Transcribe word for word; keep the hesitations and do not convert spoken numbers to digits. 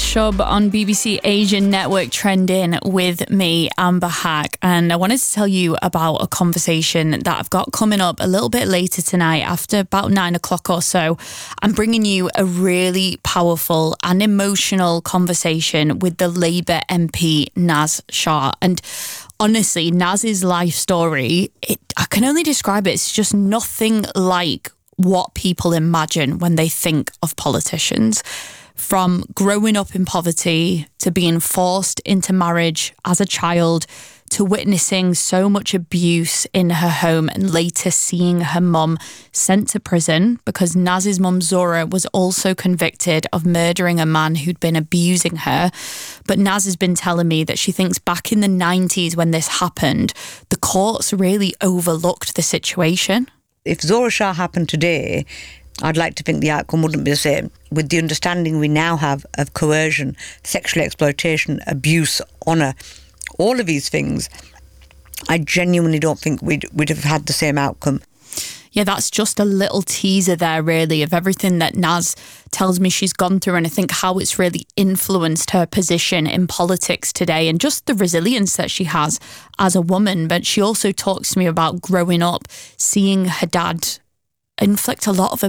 Shub on B B C Asian Network Trending with me, Amber Hack. And I wanted to tell you about a conversation that I've got coming up a little bit later tonight after about nine o'clock or so. I'm bringing you a really powerful and emotional conversation with the Labour M P Naz Shah. And honestly, Naz's life story, it, I can only describe it. It's just nothing like what people imagine when they think of politicians. From growing up in poverty to being forced into marriage as a child to witnessing so much abuse in her home and later seeing her mum sent to prison because Naz's mum Zora was also convicted of murdering a man who'd been abusing her. But Naz has been telling me that she thinks back in the nineties when this happened, the courts really overlooked the situation. If Zora Shah happened today, I'd like to think the outcome wouldn't be the same. With the understanding we now have of coercion, sexual exploitation, abuse, honour, all of these things, I genuinely don't think we'd, we'd have had the same outcome. Yeah, that's just a little teaser there, really, of everything that Naz tells me she's gone through, and I think how it's really influenced her position in politics today and just the resilience that she has as a woman. But she also talks to me about growing up, seeing her dad inflict a lot of